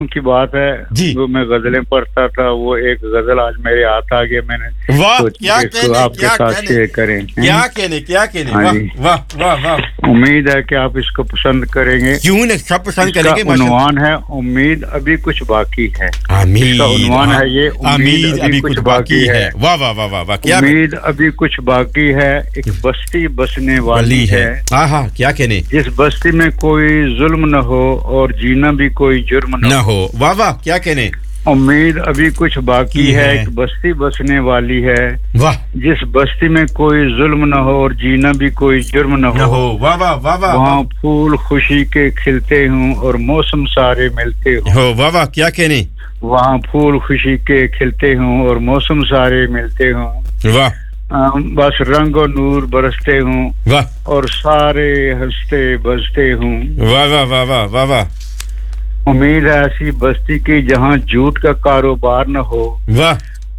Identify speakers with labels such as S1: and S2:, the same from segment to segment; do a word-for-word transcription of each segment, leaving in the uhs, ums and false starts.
S1: کی بات ہے جو میں غزلیں پڑھتا تھا وہ ایک غزل آج میرے ہاتھ آ گیا میں نے
S2: واہ کیا کہنے
S1: آپ کے ساتھ شیئر کریں
S2: کیا کہنے کیا کہنے واہ واہ واہ واہ
S1: امید ہے کہ آپ اس کو پسند کریں گے
S2: کیوں نہیں سب پسند کریں گے
S1: عنوان ہے امید ابھی کچھ باقی ہے
S2: امید
S1: عنوان ہے یہ
S2: امید ابھی کچھ باقی ہے واہ واہ واہ واہ کیا
S1: امید ابھی کچھ باقی ہے ایک بستی بسنے والی ہے
S2: ہاں ہاں کیا کہنے
S1: جس بستی میں کوئی ظلم نہ ہو اور جینا بھی کوئی جرم نہ
S2: ہو واہ واہ کیا کہنے
S1: امید ابھی کچھ باقی ہے ایک بستی بسنے والی ہے
S2: واہ
S1: جس بستی میں کوئی ظلم نہ ہو اور جینا بھی کوئی جرم نہ ہو
S2: واہ واہ واہ واہ
S1: وہاں پھول خوشی کے کھلتے ہوں اور موسم سارے ملتے
S2: ہوں واہ واہ کیا کہنے
S1: وہاں پھول خوشی کے کھلتے ہوں اور موسم سارے ملتے ہوں
S2: واہ
S1: بس رنگ و نور برستے ہوں
S2: واہ
S1: اور سارے ہنستے بجتے ہوں
S2: واہ واہ واہ واہ واہ واہ
S1: امید ہے ایسی بستی کی جہاں جھوٹ کا کاروبار نہ ہو
S2: واہ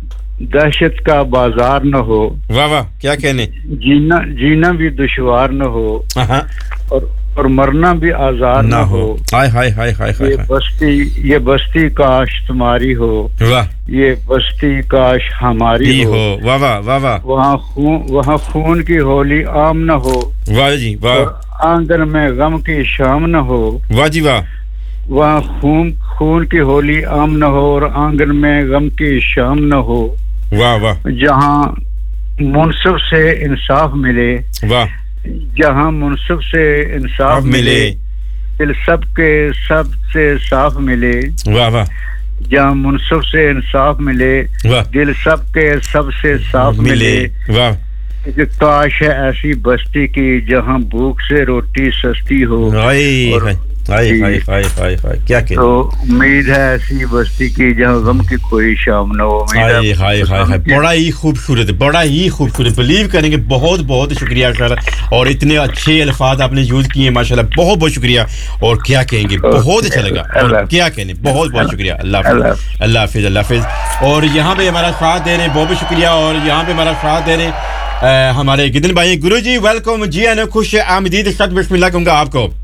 S1: دہشت کا بازار نہ ہو
S2: واہ واہ کیا کہنے
S1: جینا جینا بھی دشوار نہ ہو اور اور مرنا بھی آزاد نہ ہو
S2: ہائے ہائے ہائے ہائے
S1: یہ بستی یہ بستی کاش تمہاری ہو
S2: واہ
S1: یہ بستی کاش ہماری ہو
S2: واہ واہ واہ واہ
S1: وہاں خون وہاں خون کی ہولی عام نہ ہو
S2: واہ جی واہ
S1: آنگن میں غم کی شام نہ ہو
S2: واہ جی واہ
S1: وہاں خون خون کی ہولی عام نہ ہو اور آنگن میں غم کی شام نہ ہو
S2: واہ واہ
S1: جہاں منصف سے انصاف ملے
S2: واہ
S1: جہاں منصف سے انصاف ملے دل سب کے سب سے صاف ملے
S2: واہ واہ
S1: جہاں منصف سے انصاف ملے دل سب کے سب سے صاف ملے
S2: واہ
S1: کہ کاش ہے ایسی بستی کی جہاں بھوک سے روٹی سستی ہو
S2: ہائے ہائے ہائے ہائے ہائے ہائے کیا کہ
S1: تو امید ہے ایسی بستی کی جہاں غم کی کوئی شام نہ ہو
S2: ہائے ہائے ہائے بڑا ہی خوبصورت بڑا ہی خوبصورت بلیو کریں گے بہت بہت شکریہ سر اور اتنے اچھے الفاظ آپ نے یوز کیے ماشاءاللہ بہت بہت شکریہ اور کیا کہیں گے بہت اچھا لگا اور کیا کہنے بہت بہت شکریہ اللہ حافظ اللہ حافظ اللہ حافظ اور یہاں پہ ہمارا ساتھ دے رہے ہیں بہت بہت شکریہ اور یہاں پہ ہمارا ساتھ دے رہے ہیں ہمارے گدن بھائی گرو جی ویلکم جی آنا خوش آمدید سب بسم اللہ کہوں گا آپ کو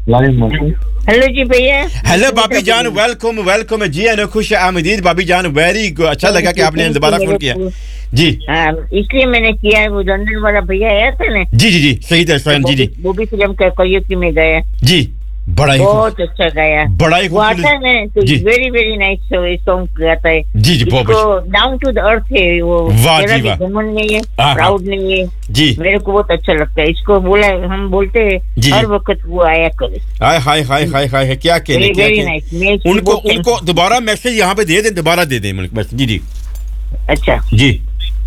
S3: ہیلو جی بھیا
S2: ہیلو بابی جان ویلکم ویلکم جی آنا خوش آمدید بابی جان ویری اچھا لگا کہ آپ نے دوبارہ فون کیا جی
S3: ہاں اس لیے میں نے کیا ہے وہ لندن والا بھیا آیا تھا نا
S2: جی جی جی صحیح ہے جی جی
S3: وہ بھی فلم کا کویوکی میں گیا
S2: جی بڑا ہی
S3: بہت اچھا گایا
S2: بڑا ہی
S3: وہ آتا ہے نا تو ویری ویری نائس سانگ گاتا ہے
S2: جی جی بہت
S3: ڈاؤن ٹو دا ارتھ ہے وہ میرا بھی گھمنڈ نہیں ہے پراؤڈ نہیں ہے
S2: جی
S3: میرے کو بہت اچھا لگتا ہے اس کو بولا ہم بولتے ہیں ہر وقت وہ آیا کرے
S2: ہائے ہائے ہائے ہائے ہائے کیا کہنے ان کو ان کو دوبارہ میسج یہاں پہ دے دیں دوبارہ دے دیں بس جی جی
S3: اچھا
S2: جی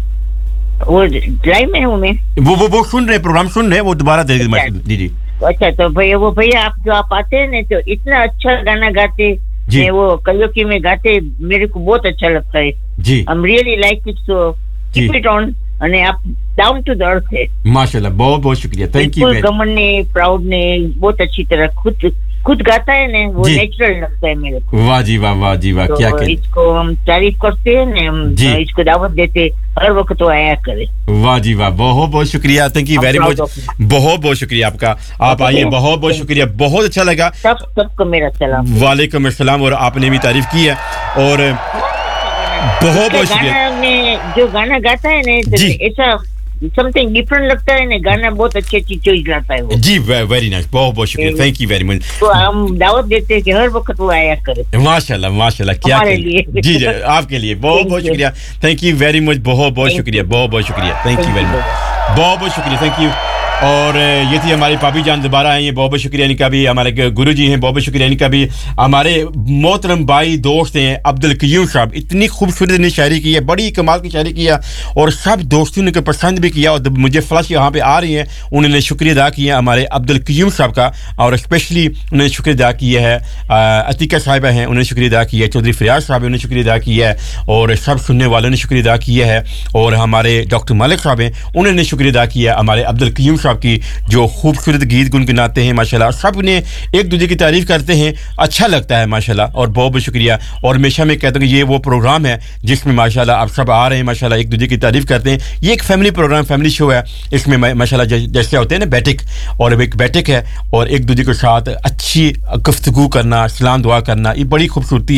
S3: وہ ڈرائیو میں ہوں میں
S2: وہ وہ سن رہے پروگرام سن رہے وہ دوبارہ دے دیں جی جی
S3: اچھا تو بھیا وہ بھیا آپ جو آپ آتے ہیں نا تو اتنا اچھا گانا گاتے
S2: جی
S3: وہ کیوکی میں گاتے میرے کو بہت اچھا لگتا ہے
S2: جی
S3: I'm really like it so keep it on અને آپ ڈاؤن ٹو دا ارتھ ہے
S2: ماشاءاللہ بہت بہت شکریہ تھینک یو
S3: گمن نے پراؤڈ نے بہت اچھی طرح خود خود گاتا ہے نا وہ نیچرل لگتا ہے میرے کو
S2: واہ جی واہ واہ جی واہ کیا کہ
S3: اس کو ہم تعریف کرتے ہیں نا ہم اس کو دعوت دیتے ہر وقت وہ آیا کرے
S2: واہ جی واہ بہت بہت شکریہ تھینک یو ویری مچ بہت بہت شکریہ آپ کا آپ آئیے بہت بہت شکریہ بہت اچھا لگا
S3: سب سب کو میرا سلام
S2: وعلیکم السلام اور آپ نے بھی تعریف کی ہے اور بہت بہت
S3: شکریہ جو گانا گاتا ہے نا ایسا something different لگتا ہے نا گانا بہت اچھی اچھی چوائس لاتا ہے
S2: جی ویری نائس بہت بہت شکریہ تھینک یو ویری مچ
S3: تو ہم دعوت دیتے ہیں کہ ہر وقت وہ آیا کرے
S2: ماشاءاللہ ماشاءاللہ کیا جی جی آپ کے لیے بہت بہت شکریہ تھینک یو ویری مچ بہت بہت شکریہ بہت بہت شکریہ تھینک یو ویری مچ بہت بہت شکریہ تھینک یو اور یہ تھی ہماری پاپی جان دوبارہ آئی ہیں بہت بہت شکریہ ان کا بھی ہمارے گرو جی ہیں بہت بہت شکریہ ان کا بھی ہمارے محترم بھائی دوست ہیں عبد القیوم صاحب اتنی خوبصورت نے شاعری کی ہے بڑی کمال کی شاعری کیا اور سب دوستوں نے پسند بھی کیا اور مجھے فلش یہاں پہ آ رہی ہیں انہوں نے شکریہ ادا کیا ہمارے عبد القیوم صاحب کا اور اسپیشلی انہوں نے شکریہ ادا کیا ہے عتیقہ صاحبہ ہیں انہوں نے شکریہ ادا کیا ہے چودھری فریاض صاحب انہوں نے شکریہ ادا کیا ہے اور سب سننے والوں نے شکریہ ادا کیا ہے اور ہمارے ڈاکٹر ملک صاحب ہیں انہوں نے شکریہ शुक्रिया अदा किया हमारे अब्दुल कयूम साहब की जो खूबसूरत गीत गुनगुनाते हैं माशाल्लाह सब ने एक दूसरे की तारीफ़ करते हैं अच्छा लगता है माशाल्लाह और बहुत बहुत शुक्रिया और हमेशा मैं कहता हूँ कि ये वो प्रोग्राम है जिसमें माशाल्लाह आप सब आ रहे हैं माशाल्लाह एक दूसरे की तारीफ़ करते हैं ये एक फैमिली प्रोग्राम फैमिली शो है इसमें माशाल्लाह जैसे होते हैं ना बैठक और एक बैठक है और एक दूसरे के साथ अच्छी गुफ्तगू करना सलाम दुआ करना ये बड़ी खूबसूरती